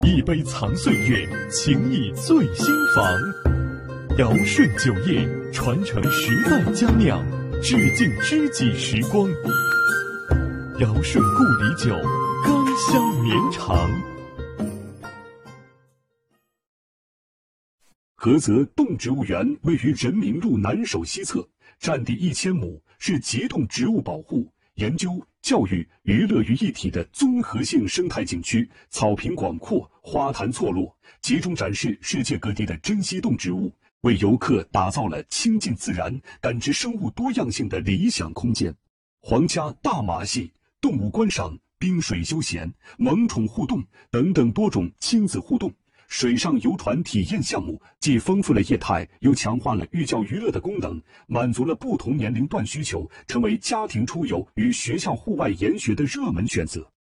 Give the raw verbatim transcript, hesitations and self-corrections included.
一杯藏岁月，情谊醉心房。尧舜酒业，传承时代佳酿，致敬知己时光。尧舜故里酒，甘香绵长。菏泽动植物园位于人民路南首西侧，占地一千亩，是集动植物保护、研究、教育、娱乐于一体的综合性生态景区，草坪广阔，花坛错落，集中展示世界各地的珍稀动植物，为游客打造了亲近自然、感知生物多样性的理想空间。皇家大马戏、动物观赏、冰水休闲、萌宠互动等等多种亲子互动、水上游船体验项目，既丰富了业态，又强化了寓教于乐的功能，满足了不同年龄段需求，成为家庭出游与学校户外研学的热门选择。